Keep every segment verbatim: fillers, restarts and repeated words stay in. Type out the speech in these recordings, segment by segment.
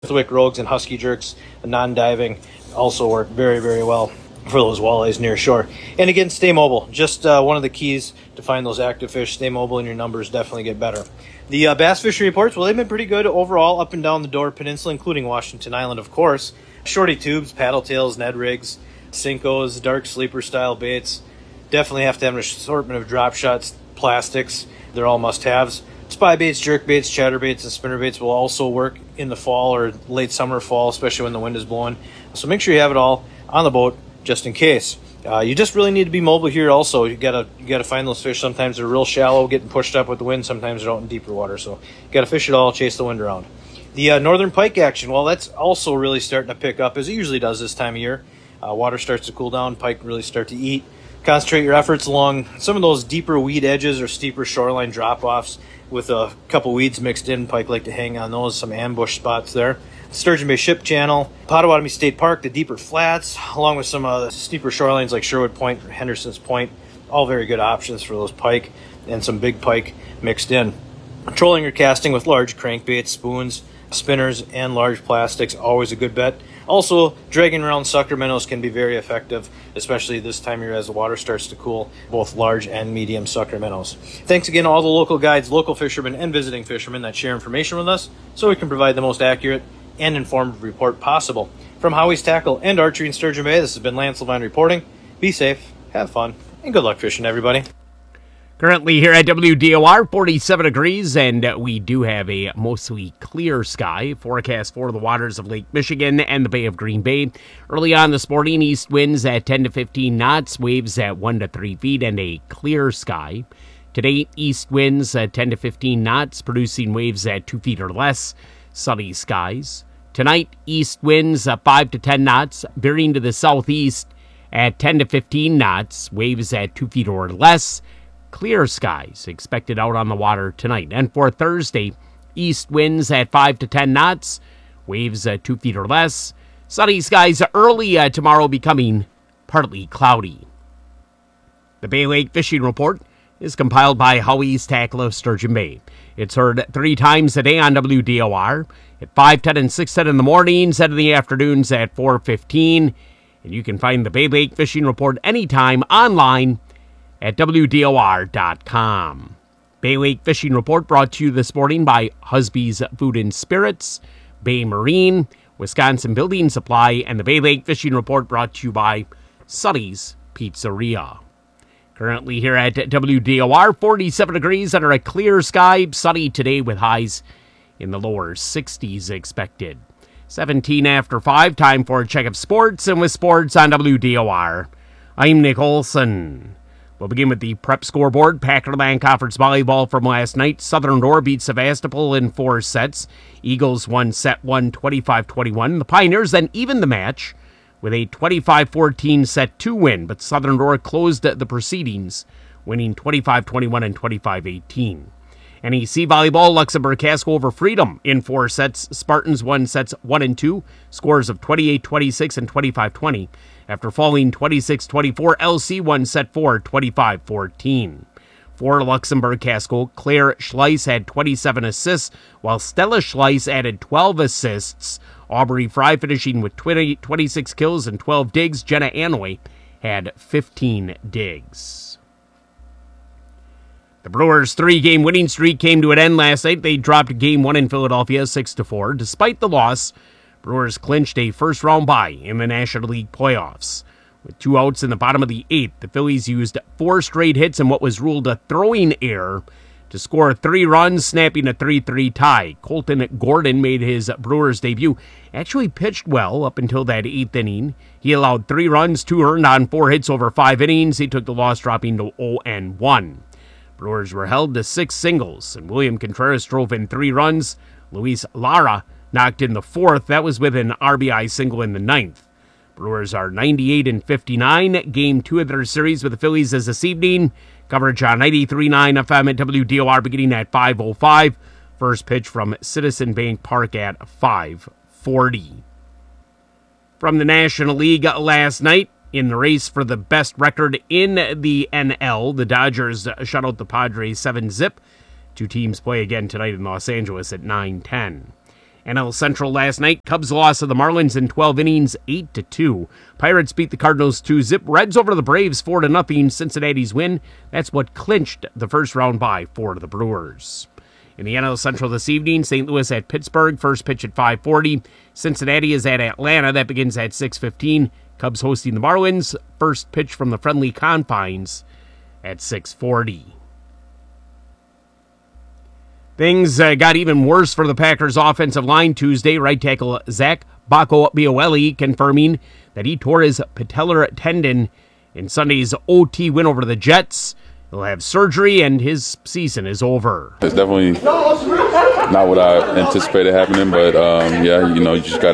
Smithwick Rogues and Husky Jerks, non-diving, also work very, very well for those walleyes near shore. And again, stay mobile. Just uh, one of the keys to find those active fish. Stay mobile and your numbers definitely get better. The uh, bass fishery reports, well, they've been pretty good overall up and down the Door Peninsula, including Washington Island, of course. Shorty tubes, paddle tails, Ned rigs, Cincos, dark sleeper style baits. Definitely have to have an assortment of drop shots, plastics. They're all must-haves. Spy baits, jerk baits, chatter baits, and spinner baits will also work in the fall or late summer, fall, especially when the wind is blowing. So make sure you have it all on the boat just in case. Uh, you just really need to be mobile here also. You gotta you gotta find those fish. Sometimes they're real shallow, getting pushed up with the wind. Sometimes they're out in deeper water. So you gotta fish it all, chase the wind around. The uh, northern pike action, well, that's also really starting to pick up as it usually does this time of year. Uh, water starts to cool down, pike really start to eat. Concentrate your efforts along some of those deeper weed edges or steeper shoreline drop-offs with a couple weeds mixed in. Pike like to hang on those, some ambush spots there. Sturgeon Bay Ship Channel, Potawatomi State Park, the deeper flats, along with some uh, steeper shorelines like Sherwood Point or Henderson's Point. All very good options for those pike and some big pike mixed in. Trolling or casting with large crankbaits, spoons, spinners, and large plastics, always a good bet. Also, dragging around sucker minnows can be very effective, especially this time of year as the water starts to cool, both large and medium sucker minnows. Thanks again to all the local guides, local fishermen, and visiting fishermen that share information with us so we can provide the most accurate and informed report possible. From Howie's Tackle and Archery in Sturgeon Bay, this has been Lance Levine reporting. Be safe, have fun, and good luck fishing, everybody. Currently here at W D O R, forty-seven degrees, and we do have a mostly clear sky. Forecast for the waters of Lake Michigan and the Bay of Green Bay. Early on this morning, east winds at ten to fifteen knots, waves at one to three feet, and a clear sky. Today, east winds at ten to fifteen knots, producing waves at two feet or less, sunny skies. Tonight, east winds at five to ten knots, veering to the southeast at ten to fifteen knots, waves at two feet or less. Clear skies expected out on the water tonight. And for Thursday, east winds at five to ten knots, waves at two feet or less. Sunny skies early uh, tomorrow, becoming partly cloudy. The Bay Lake Fishing Report is compiled by Howie's Tackle of Sturgeon Bay. It's heard three times a day on W D O R at five ten and six ten in the mornings and in the afternoons at four fifteen. And you can find the Bay Lake Fishing Report anytime online at W D O R dot com. Bay Lake Fishing Report brought to you this morning by Husby's Food and Spirits, Bay Marine, Wisconsin Building Supply, and the Bay Lake Fishing Report brought to you by Sully's Pizzeria. Currently here at W D O R, forty-seven degrees under a clear sky, sunny today with highs in the lower sixties expected. seventeen after five, time for a check of sports, and with sports on W D O R, I'm Nick Olson. We'll begin with the prep scoreboard. Packerland Conference volleyball from last night. Southern Door beat Sevastopol in four sets. Eagles won set one, twenty-five twenty-one. The Pioneers then evened the match with a twenty-five fourteen set two win, but Southern Door closed the proceedings, winning twenty-five twenty-one and twenty-five eighteen. N E C volleyball, Luxembourg Casco over Freedom in four sets. Spartans won sets one and two, scores of twenty-eight twenty-six and twenty-five twenty. After falling twenty-six twenty-four, L C won set four, twenty-five fourteen. For Luxembourg Casco, Claire Schleiss had twenty-seven assists, while Stella Schleiss added twelve assists. Aubrey Fry finishing with twenty, twenty-six kills and twelve digs. Jenna Anoy had fifteen digs. The Brewers' three-game winning streak came to an end last night. They dropped game one in Philadelphia six to four. Despite the loss, Brewers clinched a first-round bye in the National League playoffs. With two outs in the bottom of the eighth, the Phillies used four straight hits in what was ruled a throwing error to score three runs, snapping a three three tie. Colton Gordon made his Brewers debut. Actually pitched well up until that eighth inning. He allowed three runs, two earned on four hits over five innings. He took the loss, dropping to oh and one. Brewers were held to six singles, and William Contreras drove in three runs. Luis Lara knocked in the fourth. That was with an R B I single in the ninth. Brewers are ninety-eight and fifty-nine. Game two of their series with the Phillies is this evening. Coverage on ninety-three point nine F M at W D O R beginning at five oh five. First pitch from Citizen Bank Park at five forty. From the National League last night, in the race for the best record in the N L, the Dodgers shut out the Padres seven zip. Two teams play again tonight in Los Angeles at nine ten. N L Central last night, Cubs lost to the Marlins in twelve innings, eight to two. Pirates beat the Cardinals two zip. Reds over the Braves four to nothing. Cincinnati's win. That's what clinched the first round bye for the Brewers. In the N L Central this evening, Saint Louis at Pittsburgh, first pitch at five forty. Cincinnati is at Atlanta, that begins at six fifteen. Cubs hosting the Marlins, first pitch from the friendly confines at six forty. Things uh, got even worse for the Packers' offensive line Tuesday. Right tackle Zach Bacco-Biolelli confirming that he tore his patellar tendon in Sunday's O T win over the Jets. He'll have surgery and his season is over. It's definitely not what I anticipated happening, but um, yeah, you know, you just got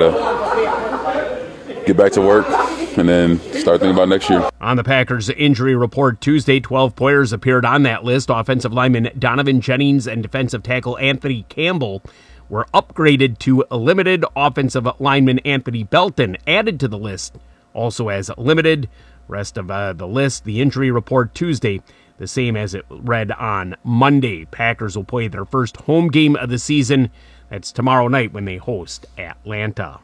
to get back to work and then start thinking about next year. On the Packers injury report Tuesday, twelve players appeared on that list. Offensive lineman Donovan Jennings and defensive tackle Anthony Campbell were upgraded to limited. Offensive lineman Anthony Belton added to the list, also as limited. Rest of uh, the list, the injury report Tuesday, the same as it read on Monday. Packers will play their first home game of the season. That's tomorrow night when they host Atlanta.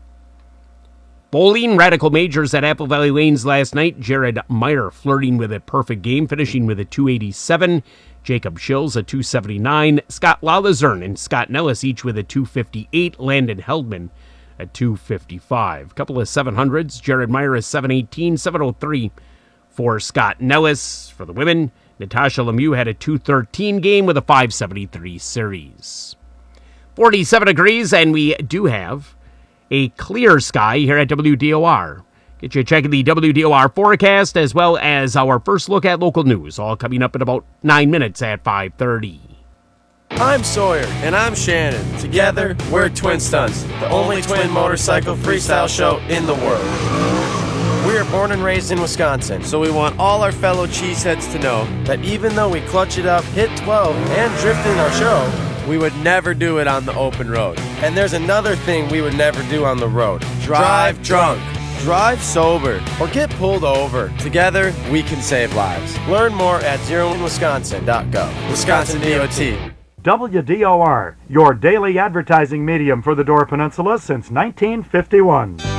Bowling, Radical Majors at Apple Valley Lanes last night. Jared Meyer flirting with a perfect game, finishing with a two eighty-seven. Jacob Schills a two seventy-nine. Scott Lalazern and Scott Nellis each with a two fifty-eight. Landon Heldman a two fifty-five. Couple of seven hundreds. Jared Meyer is seven eighteen, seven oh three for Scott Nellis. For the women, Natasha Lemieux had a two thirteen game with a five seventy-three series. forty-seven degrees, and we do have a clear sky here at W D O R. Get you a check of the W D O R forecast as well as our first look at local news, all coming up in about nine minutes at five thirty. I'm Sawyer. And I'm Shannon. Together, we're Twin Stunts, the only twin motorcycle freestyle show in the world. We are born and raised in Wisconsin, so we want all our fellow cheeseheads to know that even though we clutch it up, hit twelve, and drift in our show, we would never do it on the open road. And there's another thing we would never do on the road. Drive drunk, drive sober, or get pulled over. Together, we can save lives. Learn more at zero in wisconsin dot gov. Wisconsin D O T. W D O R, your daily advertising medium for the Door Peninsula since nineteen fifty-one.